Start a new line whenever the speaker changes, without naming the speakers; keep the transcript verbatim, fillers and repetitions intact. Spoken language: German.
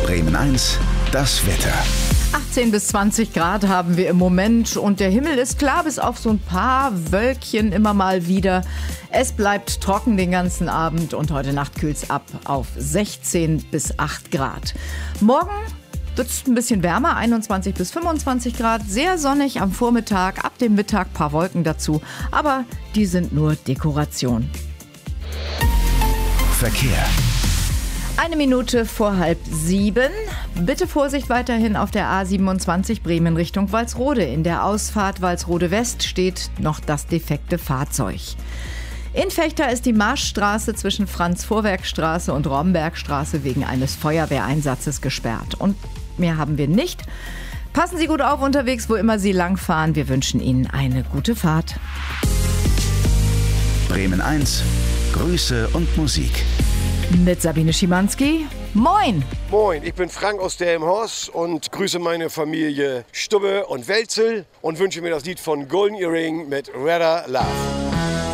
Bremen eins, das Wetter.
achtzehn bis zwanzig Grad haben wir im Moment und der Himmel ist klar bis auf so ein paar Wölkchen immer mal wieder. Es bleibt trocken den ganzen Abend und heute Nacht kühlt es ab auf sechzehn bis acht Grad. Morgen wird es ein bisschen wärmer, einundzwanzig bis fünfundzwanzig Grad, sehr sonnig am Vormittag, ab dem Mittag ein paar Wolken dazu, aber die sind nur Dekoration.
Verkehr.
Eine Minute vor halb sieben. Bitte Vorsicht weiterhin auf der A siebenundzwanzig Bremen Richtung Walsrode. In der Ausfahrt Walsrode West steht noch das defekte Fahrzeug. In Vechta ist die Marschstraße zwischen Franz-Vorwerk-Straße und Rombergstraße wegen eines Feuerwehreinsatzes gesperrt. Und mehr haben wir nicht. Passen Sie gut auf unterwegs, wo immer Sie langfahren. Wir wünschen Ihnen eine gute Fahrt.
Bremen eins, Grüße und Musik.
Mit Sabine Schimanski. Moin!
Moin, ich bin Frank aus Delmenhorst und grüße meine Familie Stubbe und Welzel und wünsche mir das Lied von Golden Earring mit Rather Love.